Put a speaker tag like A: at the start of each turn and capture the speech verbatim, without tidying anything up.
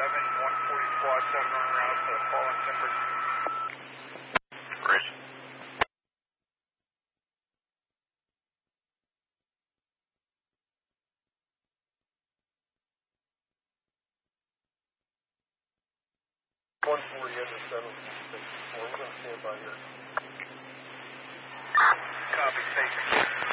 A: seven, one forty squad seven on route to fallen timbers.
B: Great.
C: one forty under seven six four. We're going to stand by here.
A: Copy, thank you.